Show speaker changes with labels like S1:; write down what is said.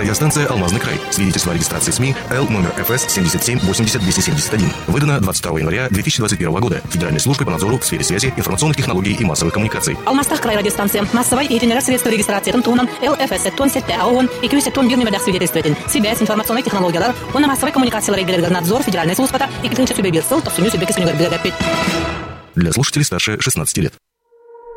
S1: Радиостанция «Алмазный край». Свидетельство о регистрации СМИ Л номер ФС 77-80-271. Выдано 22 января 2021 года Федеральной службой по надзору в сфере связи, информационных технологий и массовых коммуникаций.
S2: Алмастах край радиостанция. Массовой и средства регистрации тоннан ЛФС тонсетте АОН и кюсеттон бирнемедах свидетельствователь. Связь, информационные технологии, он массовой коммуникации надзор Федеральной службы и китынча субъект ссыл, то сумю себе кисуню.
S1: Для слушателей старше 16 лет.